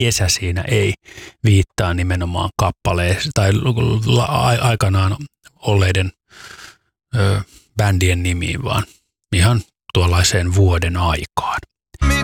kesä siinä ei viittaa nimenomaan kappaleeseen tai aikanaan olleiden bändien nimiin, vaan ihan tuollaiseen vuoden aikaan.